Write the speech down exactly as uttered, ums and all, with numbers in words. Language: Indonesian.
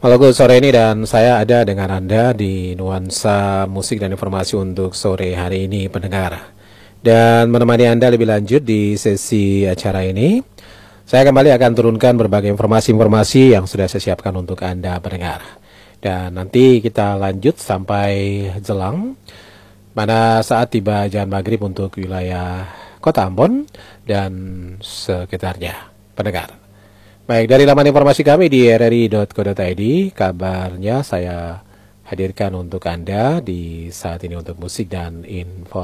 Halo Gus, sore ini dan saya ada dengan Anda di Nuansa Musik dan Informasi untuk sore hari ini pendengar. Dan menemani Anda lebih lanjut di sesi acara ini, saya kembali akan turunkan berbagai informasi-informasi yang sudah saya siapkan untuk Anda pendengar. Dan nanti kita lanjut sampai jelang pada saat tiba jam maghrib untuk wilayah Kota Ambon dan sekitarnya pendengar. Baik, dari laman informasi kami di r r i dot co dot i d, kabarnya saya hadirkan untuk Anda di saat ini untuk musik dan info.